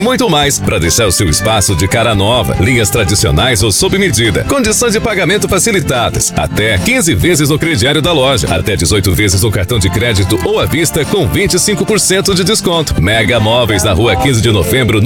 Muito mais para deixar o seu espaço de cara nova, linhas tradicionais ou sob medida, condições de pagamento facilitadas, até 15 vezes no crediário da loja, até 18 vezes no cartão de crédito ou à vista com 25% de desconto. Mega Móveis na Rua 15 de Novembro,